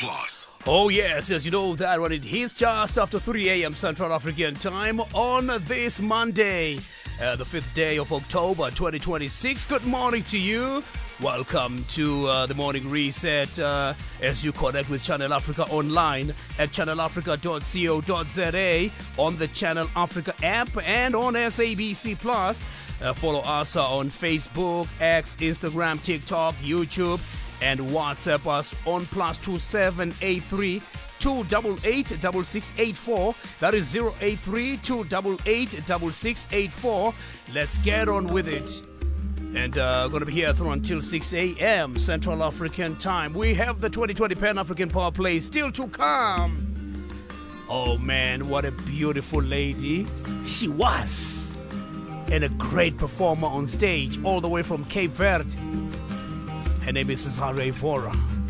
Plus. Oh yes, you know that when it is just after 3 a.m. Central African time on this Monday, the 5th day of October 2026. Good morning to you. Welcome to the Morning Reset as you connect with Channel Africa online at channelafrica.co.za, on the Channel Africa app and on SABC Plus. Follow us on Facebook, X, Instagram, TikTok, YouTube, and WhatsApp us on +2783 288 6684. That is 083 288 6684. Let's get on with it. And going to be here through until 6 a.m. Central African time. We have the 2020 Pan-African Power Play still to come. Oh man, what a beautiful lady she was. And a great performer on stage all the way from Cape Verde. Her name is Cesare Vora.